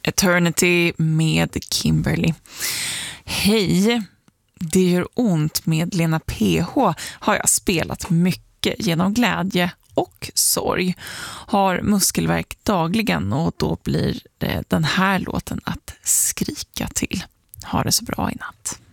Eternity med Kimberly. Hej, det gör ont med Lena PH har jag spelat mycket genom glädje och sorg. Har muskelvärk dagligen och då blir det den här låten att skrika till. Ha det så bra i natt.